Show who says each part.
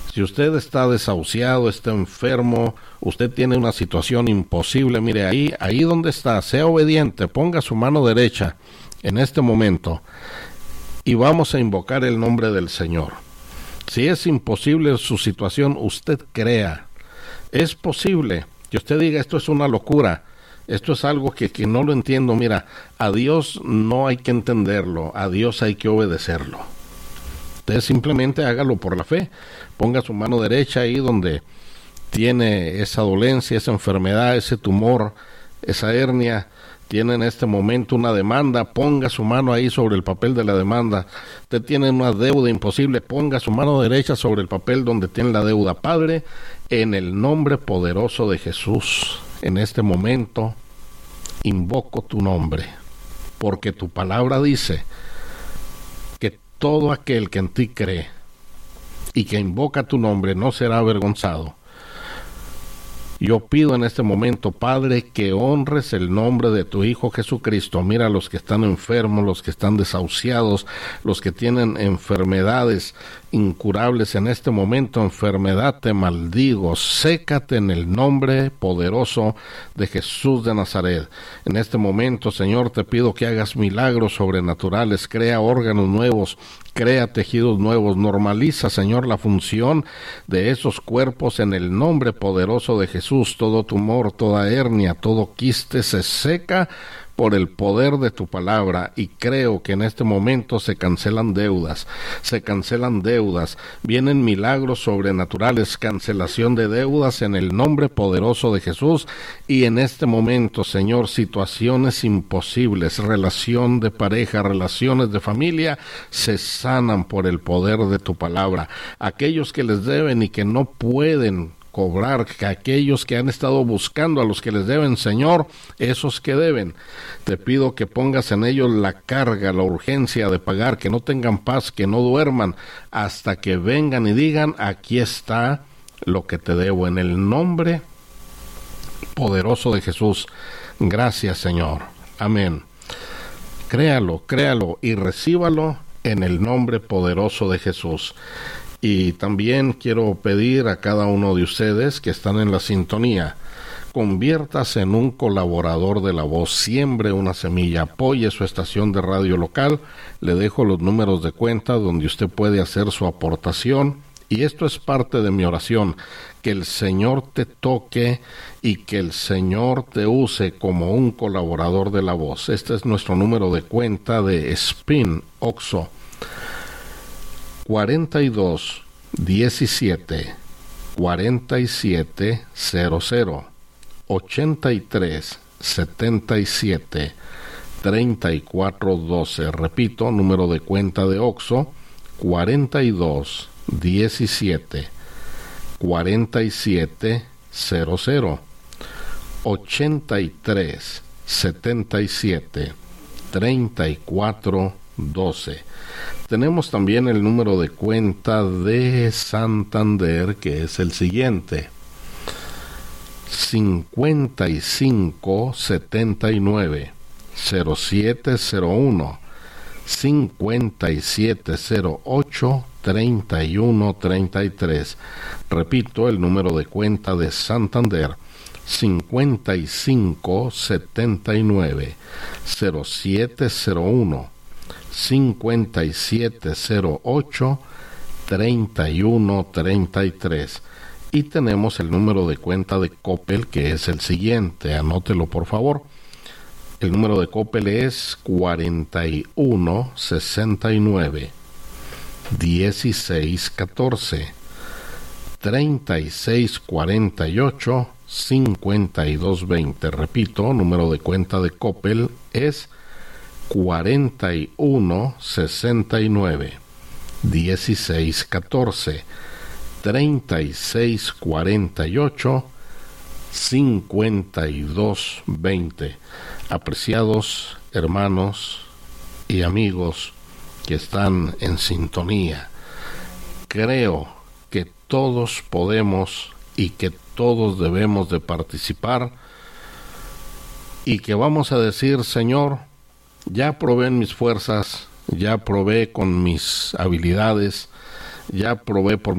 Speaker 1: Si usted está desahuciado, está enfermo, usted tiene una situación imposible, mire, ahí donde está, sea obediente, ponga su mano derecha en este momento y vamos a invocar el nombre del Señor. Si es imposible su situación, usted crea. Es posible que usted diga, esto es una locura, esto es algo que no lo entiendo. Mira, a Dios no hay que entenderlo, a Dios hay que obedecerlo. Usted simplemente hágalo por la fe. Ponga su mano derecha ahí donde tiene esa dolencia, esa enfermedad, ese tumor, esa hernia. Tiene en este momento una demanda, ponga su mano ahí sobre el papel de la demanda. Usted tiene una deuda imposible, ponga su mano derecha sobre el papel donde tiene la deuda. Padre, en el nombre poderoso de Jesús, en este momento, invoco tu nombre, porque tu palabra dice que todo aquel que en ti cree y que invoca tu nombre no será avergonzado. Yo pido en este momento, Padre, que honres el nombre de tu Hijo Jesucristo. Mira a los que están enfermos, los que están desahuciados, los que tienen enfermedades incurables en este momento. Enfermedad, te maldigo, sécate en el nombre poderoso de Jesús de Nazaret. En este momento, Señor, te pido que hagas milagros sobrenaturales, crea órganos nuevos, crea tejidos nuevos, normaliza, Señor, la función de esos cuerpos en el nombre poderoso de Jesús. Todo tumor, toda hernia, todo quiste se seca por el poder de tu palabra, y creo que en este momento se cancelan deudas, vienen milagros sobrenaturales, cancelación de deudas en el nombre poderoso de Jesús. Y en este momento, Señor, situaciones imposibles, relación de pareja, relaciones de familia, se sanan por el poder de tu palabra. Aquellos que les deben y que no pueden cobrar, que aquellos que han estado buscando a los que les deben, Señor, esos que deben, te pido que pongas en ellos la carga, la urgencia de pagar, que no tengan paz, que no duerman, hasta que vengan y digan, aquí está lo que te debo, en el nombre poderoso de Jesús. Gracias, Señor. Amén. Créalo y recíbalo en el nombre poderoso de Jesús. Y también quiero pedir a cada uno de ustedes que están en la sintonía, conviértase en un colaborador de La Voz, siembre una semilla, apoye su estación de radio local. Le dejo los números de cuenta donde usted puede hacer su aportación, y esto es parte de mi oración, que el Señor te toque y que el Señor te use como un colaborador de La Voz. Este es nuestro número de cuenta de Spin Oxo: 42 17 47 00 83 77 34 12. Repito, número de cuenta de Oxo: 42 17 47 00 83 77 34 12. Tenemos también el número de cuenta de Santander, que es el siguiente: 55 79 0701 5708 31 33. Repito, el número de cuenta de Santander: 55 79 0701 5708 31 33. Y tenemos el número de cuenta de Coppel, que es el siguiente, anótelo por favor. El número de Coppel es 41 69 16 14 36 48 52 20. Repito, número de cuenta de Coppel es 41 69 16 14 36 48 52 20. Apreciados hermanos y amigos que están en sintonía, creo que todos podemos y que todos debemos de participar, y que vamos a decir: Señor, ya probé en mis fuerzas, ya probé con mis habilidades, ya probé por